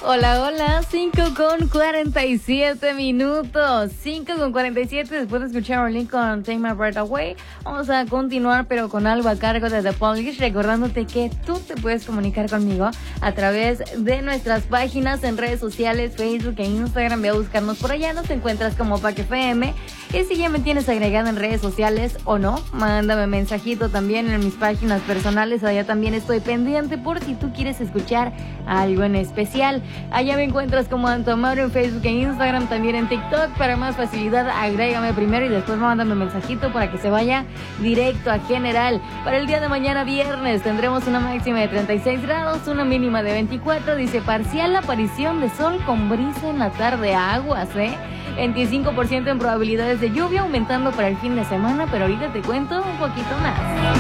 Hola, hola, 5:47. 5:47, después de escuchar a Orlin con Take My Breath Away. Vamos a continuar, pero con algo a cargo de The Polish, recordándote que tú te puedes comunicar conmigo a través de nuestras páginas en redes sociales, Facebook e Instagram. Ve a buscarnos por allá, nos encuentras como Pack FM. Y si ya me tienes agregada en redes sociales o no, mándame mensajito también en mis páginas personales. Allá también estoy pendiente por si tú quieres escuchar algo en especial. Allá me encuentras como Anto Mauro en Facebook e Instagram, también en TikTok. Para más facilidad, agrégame primero y después mándame mensajito para que se vaya directo a general. Para el día de mañana viernes tendremos una máxima de 36 grados, una mínima de 24. Dice parcial aparición de sol con brisa en la tarde, aguas, 25% en probabilidades de lluvia, aumentando para el fin de semana, pero ahorita te cuento un poquito más.